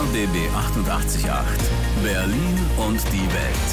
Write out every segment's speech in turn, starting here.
RBB 88.8 Berlin und die Welt.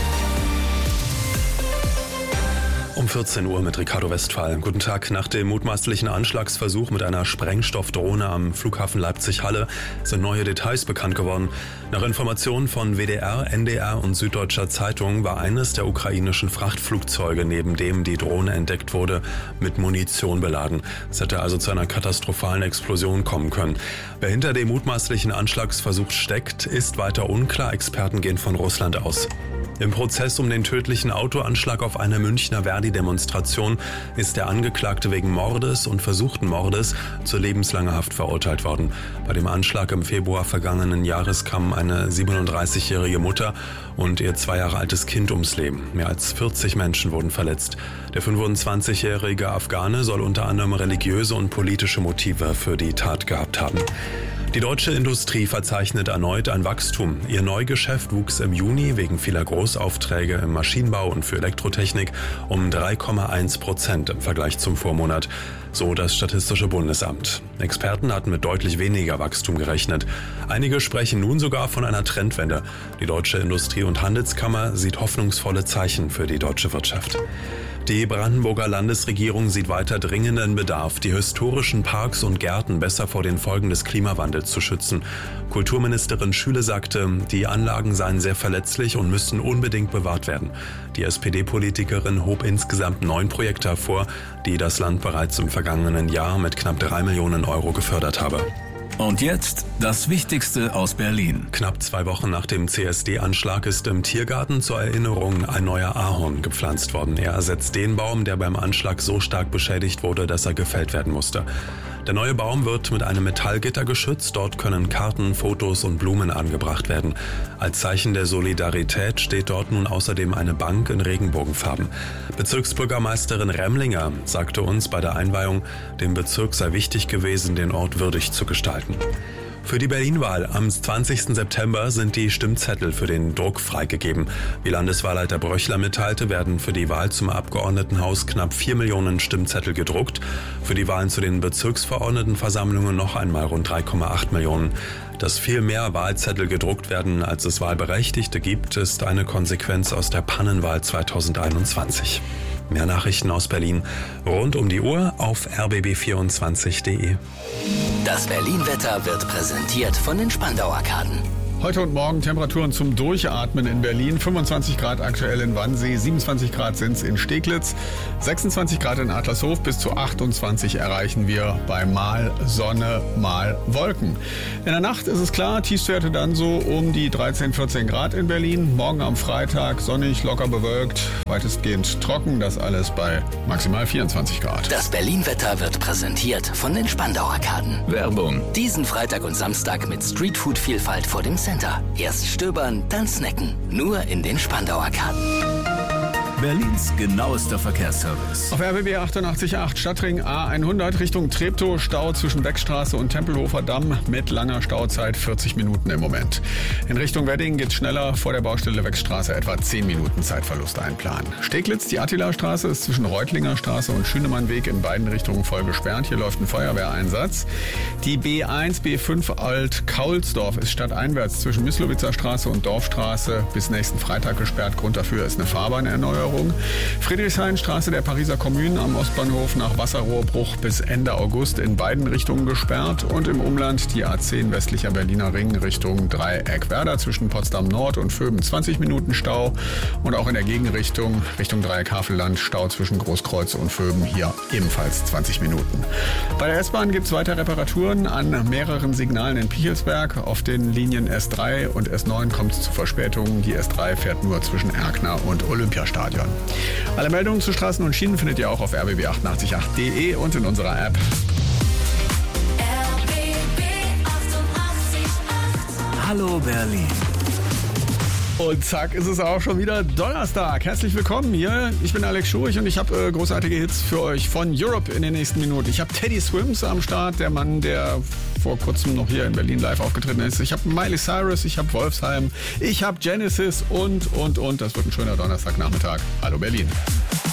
Um 14 Uhr mit Ricardo Westphal. Guten Tag. Nach dem mutmaßlichen Anschlagsversuch mit einer Sprengstoffdrohne am Flughafen Leipzig-Halle sind neue Details bekannt geworden. Nach Informationen von WDR, NDR und Süddeutscher Zeitung war eines der ukrainischen Frachtflugzeuge, neben dem die Drohne entdeckt wurde, mit Munition beladen. Es hätte also zu einer katastrophalen Explosion kommen können. Wer hinter dem mutmaßlichen Anschlagsversuch steckt, ist weiter unklar. Experten gehen von Russland aus. Im Prozess um den tödlichen Autoanschlag auf einer Münchner Verdi-Demonstration ist der Angeklagte wegen Mordes und versuchten Mordes zu lebenslanger Haft verurteilt worden. Bei dem Anschlag im Februar vergangenen Jahres kamen eine 37-jährige Mutter und ihr 2 Jahre altes Kind ums Leben. Mehr als 40 Menschen wurden verletzt. Der 25-jährige Afghane soll unter anderem religiöse und politische Motive für die Tat gehabt haben. Die deutsche Industrie verzeichnet erneut ein Wachstum. Ihr Neugeschäft wuchs im Juni wegen vieler Großaufträge im Maschinenbau und für Elektrotechnik um 3,1% im Vergleich zum Vormonat, so das Statistische Bundesamt. Experten hatten mit deutlich weniger Wachstum gerechnet. Einige sprechen nun sogar von einer Trendwende. Die Deutsche Industrie- und Handelskammer sieht hoffnungsvolle Zeichen für die deutsche Wirtschaft. Die Brandenburger Landesregierung sieht weiter dringenden Bedarf, die historischen Parks und Gärten besser vor den Folgen des Klimawandels zu schützen. Kulturministerin Schüle sagte, die Anlagen seien sehr verletzlich und müssten unbedingt bewahrt werden. Die SPD-Politikerin hob insgesamt 9 Projekte hervor, die das Land bereits im vergangenen Jahr mit knapp 3 Millionen Euro gefördert habe. Und jetzt das Wichtigste aus Berlin. Knapp 2 Wochen nach dem CSD-Anschlag ist im Tiergarten zur Erinnerung ein neuer Ahorn gepflanzt worden. Er ersetzt den Baum, der beim Anschlag so stark beschädigt wurde, dass er gefällt werden musste. Der neue Baum wird mit einem Metallgitter geschützt. Dort können Karten, Fotos und Blumen angebracht werden. Als Zeichen der Solidarität steht dort nun außerdem eine Bank in Regenbogenfarben. Bezirksbürgermeisterin Remlinger sagte uns bei der Einweihung, dem Bezirk sei wichtig gewesen, den Ort würdig zu gestalten. Für die Berlin-Wahl am 20. September sind die Stimmzettel für den Druck freigegeben. Wie Landeswahlleiter Bröchler mitteilte, werden für die Wahl zum Abgeordnetenhaus knapp 4 Millionen Stimmzettel gedruckt. Für die Wahlen zu den Bezirksverordnetenversammlungen noch einmal rund 3,8 Millionen. Dass viel mehr Wahlzettel gedruckt werden, als es Wahlberechtigte gibt, ist eine Konsequenz aus der Pannenwahl 2021. Mehr Nachrichten aus Berlin rund um die Uhr auf rbb24.de. Das Berlin-Wetter wird präsentiert von den Spandau-Arkaden. Heute und morgen Temperaturen zum Durchatmen in Berlin. 25 Grad aktuell in Wannsee, 27 Grad sind es in Steglitz, 26 Grad in Adlershof, bis zu 28 erreichen wir bei mal Sonne, mal Wolken. In der Nacht ist es klar, Tiefstwerte dann so um die 13, 14 Grad in Berlin. Morgen am Freitag sonnig, locker bewölkt, weitestgehend trocken, das alles bei maximal 24 Grad. Das Berlin-Wetter wird präsentiert von den Spandau-Arkaden. Werbung. Diesen Freitag und Samstag mit Streetfood-Vielfalt vor dem Center. Erst stöbern, dann snacken. Nur in den Spandau-Arkaden. Berlins genauester Verkehrsservice. Auf RBB 88.8 Stadtring A100 Richtung Treptow, Stau zwischen Beckstraße und Tempelhofer Damm mit langer Stauzeit 40 Minuten im Moment. In Richtung Wedding geht's schneller, vor der Baustelle Beckstraße etwa 10 Minuten Zeitverlust einplanen. Steglitz, die Attila-Straße ist zwischen Reutlinger Straße und Schünemannweg in beiden Richtungen voll gesperrt. Hier läuft ein Feuerwehreinsatz. Die B1, B5 Alt-Kaulsdorf ist stadteinwärts zwischen Mislowitzer Straße und Dorfstraße bis nächsten Freitag gesperrt. Grund dafür ist eine Fahrbahnerneuerung. Friedrichshainstraße der Pariser Kommune am Ostbahnhof nach Wasserrohrbruch bis Ende August in beiden Richtungen gesperrt und im Umland die A10 westlicher Berliner Ring Richtung Dreieck-Werder zwischen Potsdam Nord und Vöben 20 Minuten Stau und auch in der Gegenrichtung Richtung Dreieck-Havelland Stau zwischen Großkreuz und Vöben hier ebenfalls 20 Minuten. Bei der S-Bahn gibt es weiter Reparaturen an mehreren Signalen in Pichelsberg. Auf den Linien S3 und S9 kommt es zu Verspätungen. Die S3 fährt nur zwischen Erkner und Olympiastadion. Alle Meldungen zu Straßen und Schienen findet ihr auch auf rbb888.de und in unserer App. RBB 88.8. Hallo Berlin. Und zack, ist es auch schon wieder Donnerstag. Herzlich willkommen hier. Ich bin Alex Schurich und ich habe großartige Hits für euch von Europe in den nächsten Minuten. Ich habe Teddy Swims am Start, der Mann, der vor kurzem noch hier in Berlin live aufgetreten ist. Ich habe Miley Cyrus, ich habe Wolfsheim, ich habe Genesis und. Das wird ein schöner Donnerstagnachmittag. Hallo Berlin.